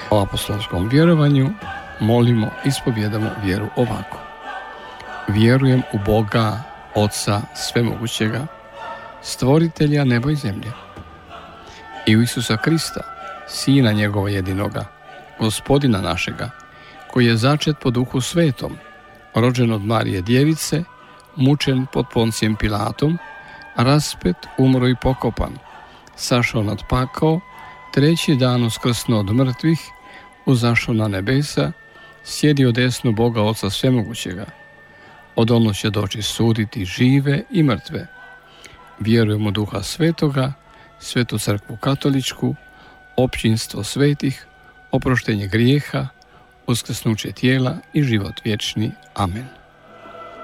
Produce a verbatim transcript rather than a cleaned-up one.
O apostolskom vjerovanju molimo, ispovjedamo vjeru ovako. Vjerujem u Boga, Oca Svemogućega, stvoritelja neba i zemlje, i u Isusa Krista, Sina njegova jedinoga, Gospodina našega, koji je začet po Duhu Svetom, rođen od Marije Djevice, mučen pod Poncijem Pilatom, raspet, umro i pokopan, sašao nad pakao, treći dan uskrsnuo od mrtvih, uzašao na nebesa, sjedio desno Boga Oca Svemogućega. Od ono će doći suditi žive i mrtve. Vjerujem u Duha Svetoga, Svetu crkvu katoličku, općinstvo svetih, oproštenje grijeha, uskrsnuće tijela i život vječni. Amen.